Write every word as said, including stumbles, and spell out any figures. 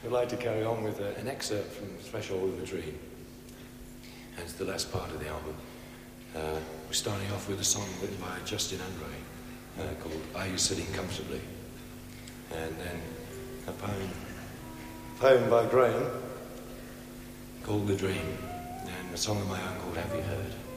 I'd like to carry on with uh, an excerpt from Threshold of a Dream. And it's the last part of the album. Uh, we're starting off with a song written by Justin Andre uh, called Are You Sitting Comfortably? And then a poem, poem by Graham called The Dream, and a song of my own called Have You Heard?